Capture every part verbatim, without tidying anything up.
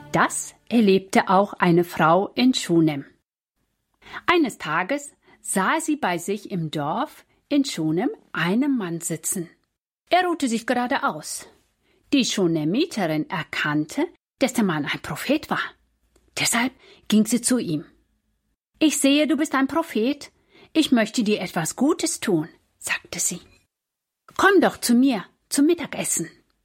Das erlebte auch eine Frau in Schunem. Eines Tages sah sie bei sich im Dorf in Schunem einen Mann sitzen. Er ruhte sich geradeaus. Die Schunemiterin erkannte, dass der Mann ein Prophet war. Deshalb ging sie zu ihm. »Ich sehe, du bist ein Prophet. Ich möchte dir etwas Gutes tun«, sagte sie. »Komm doch zu mir zum Mittagessen.«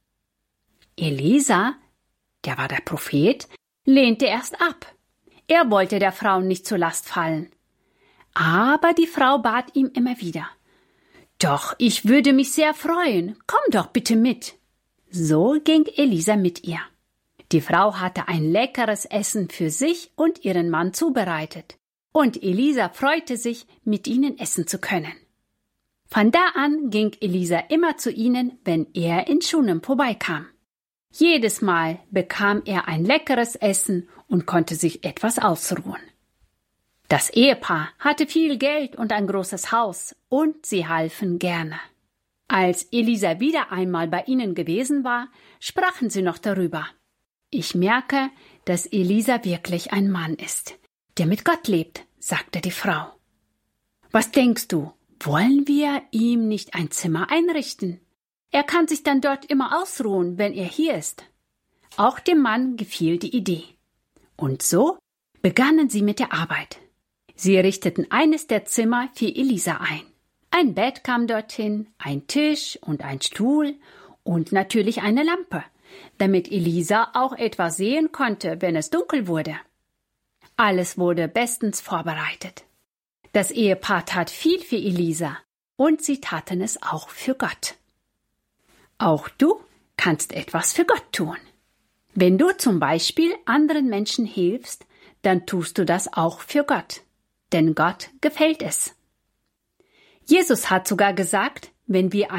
Elisa, der war der Prophet, lehnte erst ab. Er wollte der Frau nicht zur Last fallen. Aber die Frau bat ihm immer wieder. »Doch, ich würde mich sehr freuen. Komm doch bitte mit.« So ging Elisa mit ihr. Die Frau hatte ein leckeres Essen für sich und ihren Mann zubereitet. Und Elisa freute sich, mit ihnen essen zu können. Von da an ging Elisa immer zu ihnen, wenn er in Schunem vorbeikam. Jedes Mal bekam er ein leckeres Essen und konnte sich etwas ausruhen. Das Ehepaar hatte viel Geld und ein großes Haus, und sie halfen gerne. Als Elisa wieder einmal bei ihnen gewesen war, sprachen sie noch darüber. »Ich merke, dass Elisa wirklich ein Mann ist, der mit Gott lebt«, sagte die Frau. »Was denkst du, wollen wir ihm nicht ein Zimmer einrichten? Er kann sich dann dort immer ausruhen, wenn er hier ist.« Auch dem Mann gefiel die Idee. Und so begannen sie mit der Arbeit. Sie richteten eines der Zimmer für Elisa ein. Ein Bett kam dorthin, ein Tisch und ein Stuhl und natürlich eine Lampe, damit Elisa auch etwas sehen konnte, wenn es dunkel wurde. Alles wurde bestens vorbereitet. Das Ehepaar tat viel für Elisa und sie taten es auch für Gott. Auch du kannst etwas für Gott tun. Wenn du zum Beispiel anderen Menschen hilfst, dann tust du das auch für Gott, denn Gott gefällt es. Jesus hat sogar gesagt, wenn wir